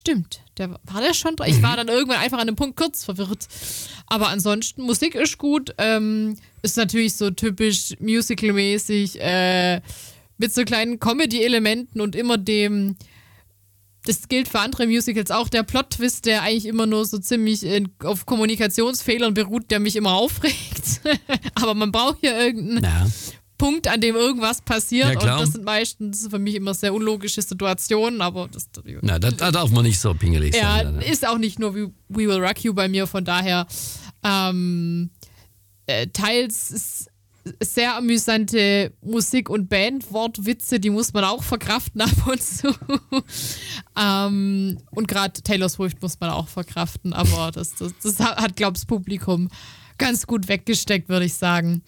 Stimmt, war der schon dran? Ich war dann irgendwann einfach an dem Punkt kurz verwirrt. Aber ansonsten, Musik ist gut. Ist natürlich so typisch musical-mäßig, mit so kleinen Comedy-Elementen und immer das gilt für andere Musicals auch, der Plot-Twist, der eigentlich immer nur so ziemlich auf Kommunikationsfehlern beruht, der mich immer aufregt. Aber man braucht hier irgendeinen Punkt, an dem irgendwas passiert. Und das sind meistens für mich immer sehr unlogische Situationen. Aber da darf man nicht so pingelig sein. Ja, ist auch nicht nur We Will Rock You bei mir, von daher teils sehr amüsante Musik- und Bandwortwitze, die muss man auch verkraften ab und zu. Und gerade Taylor Swift muss man auch verkraften, aber das hat, glaube ich, das Publikum ganz gut weggesteckt, würde ich sagen.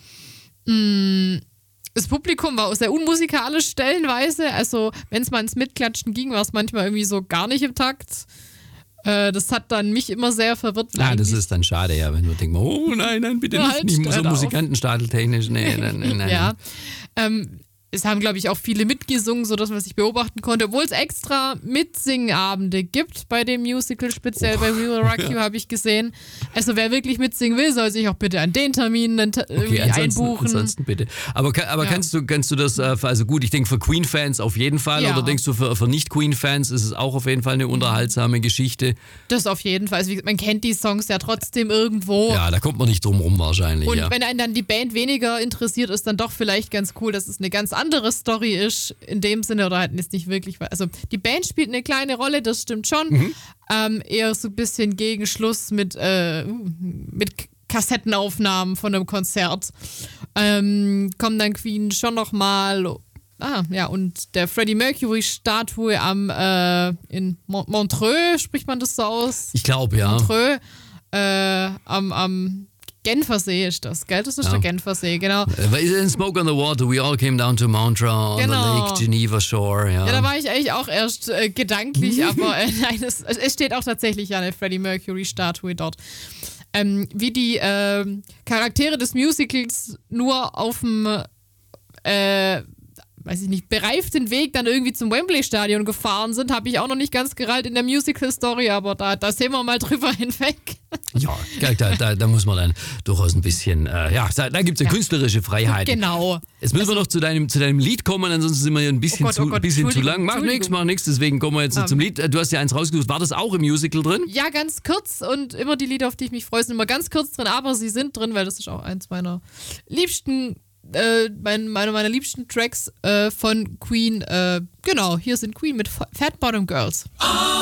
Das Publikum war auch sehr unmusikalisch stellenweise, also wenn es mal ins Mitklatschen ging, war es manchmal irgendwie so gar nicht im Takt. Das hat dann mich immer sehr verwirrt. Das ist dann schade, ja, wenn du denkst, oh nein, bitte nicht so musikantenstadeltechnisch. Nee. Ja, es haben, glaube ich, auch viele mitgesungen, sodass man sich beobachten konnte, obwohl es extra Mitsingenabende gibt bei dem Musical, speziell bei We Will Rock You, habe ich gesehen. Also wer wirklich mitsingen will, soll sich auch bitte an den Terminen einbuchen. Ansonsten bitte. Aber kannst du das, also gut, ich denke für Queen-Fans auf jeden Fall, oder denkst du für Nicht-Queen-Fans ist es auch auf jeden Fall eine unterhaltsame Geschichte? Das auf jeden Fall. Also man kennt die Songs ja trotzdem irgendwo. Ja, da kommt man nicht drum rum wahrscheinlich. Und wenn einen dann die Band weniger interessiert, ist dann doch vielleicht ganz cool, dass es eine ganz andere Story ist, in dem Sinne, oder halt ist nicht wirklich, also die Band spielt eine kleine Rolle, das stimmt schon, eher so ein bisschen gegen Schluss mit Kassettenaufnahmen von einem Konzert, kommen dann Queen schon nochmal, und der Freddie Mercury-Statue in Montreux, spricht man das so aus? Ich glaube, ja. Montreux, am Genfersee ist das, gell? Das ist der Genfersee, genau. In Smoke on the Water, we all came down to Montreux on the Lake Geneva Shore. Ja, da war ich eigentlich auch erst gedanklich, aber nein, es steht auch tatsächlich eine Freddie Mercury-Statue dort. Wie die Charaktere des Musicals nur auf dem bereiften Weg dann irgendwie zum Wembley-Stadion gefahren sind, habe ich auch noch nicht ganz gerallt in der Musical-Story, aber da sehen wir mal drüber hinweg. Ja, da muss man dann durchaus ein bisschen, da gibt es eine künstlerische Freiheit. Genau. Jetzt müssen wir noch zu deinem Lied kommen, ansonsten sind wir hier ein bisschen zu lang. Mach nichts, deswegen kommen wir jetzt zum Lied. Du hast ja eins rausgesucht, war das auch im Musical drin? Ja, ganz kurz, und immer die Lieder, auf die ich mich freue, sind immer ganz kurz drin, aber sie sind drin, weil das ist auch eins meiner liebsten meiner liebsten Tracks von Queen. Genau, hier sind Queen mit Fat Bottom Girls.